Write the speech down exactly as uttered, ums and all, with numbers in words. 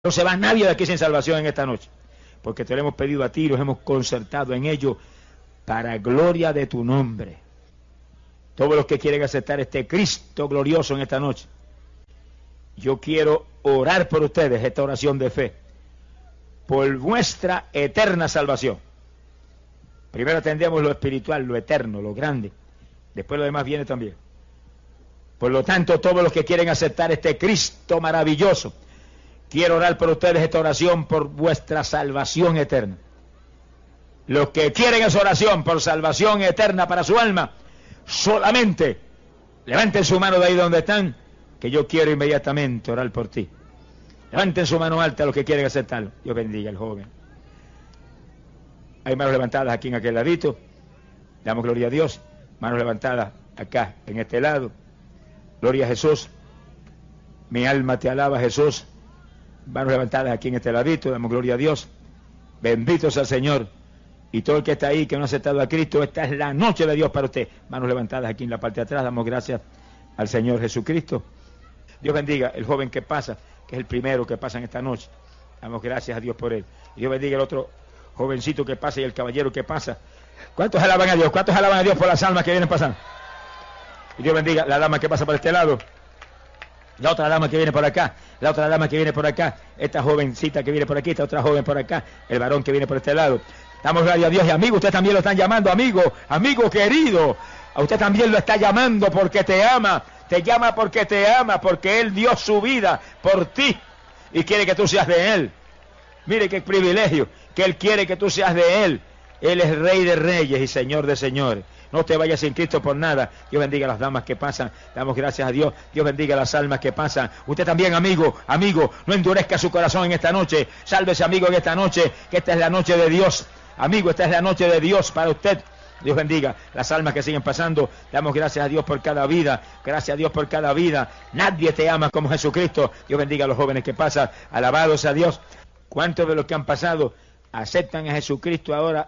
No se va nadie de aquí sin salvación en esta noche, porque te lo hemos pedido a ti y los hemos concertado en ello para gloria de tu nombre. Todos los que quieren aceptar este Cristo glorioso en esta noche, yo quiero orar por ustedes, esta oración de fe, por vuestra eterna salvación. Primero atendemos lo espiritual, lo eterno, lo grande, después lo demás viene también. Por lo tanto, todos los que quieren aceptar este Cristo maravilloso, quiero orar por ustedes esta oración por vuestra salvación eterna. Los que quieren esa oración por salvación eterna para su alma, solamente levanten su mano de ahí donde están, que yo quiero inmediatamente orar por ti. Levanten su mano alta los que quieren aceptarlo. Dios bendiga al joven. Hay manos levantadas aquí en aquel ladito. Damos gloria a Dios. Manos levantadas acá, en este lado. Gloria a Jesús. Mi alma te alaba, Jesús. Manos levantadas aquí en este ladito. Damos gloria a Dios. Bendito sea el Señor. Y todo el que está ahí, que no ha aceptado a Cristo, esta es la noche de Dios para usted. Manos levantadas aquí en la parte de atrás. Damos gracias al Señor Jesucristo. Dios bendiga el joven que pasa, que es el primero que pasa en esta noche. Damos gracias a Dios por él. Y Dios bendiga el otro jovencito que pasa y el caballero que pasa. ¿Cuántos alaban a Dios? ¿Cuántos alaban a Dios por las almas que vienen pasando? Y Dios bendiga la dama que pasa por este lado. La otra dama que viene por acá. La otra dama que viene por acá. Esta jovencita que viene por aquí. Esta otra joven por acá. El varón que viene por este lado. Damos gloria a Dios. Y amigo, usted también lo están llamando. Amigo, amigo querido. A usted también lo está llamando porque te ama. Te llama porque te ama. Porque Él dio su vida por ti. Y quiere que tú seas de Él. Mire qué privilegio. Que Él quiere que tú seas de Él. Él es Rey de Reyes y Señor de Señores. No te vayas sin Cristo por nada. Dios bendiga a las damas que pasan. Damos gracias a Dios. Dios bendiga a las almas que pasan. Usted también, amigo, amigo, no endurezca su corazón en esta noche. Sálvese, amigo, en esta noche, que esta es la noche de Dios. Amigo, esta es la noche de Dios para usted. Dios bendiga las almas que siguen pasando. Damos gracias a Dios por cada vida. Gracias a Dios por cada vida. Nadie te ama como Jesucristo. Dios bendiga a los jóvenes que pasan. Alabados a Dios. ¿Cuántos de los que han pasado aceptan a Jesucristo ahora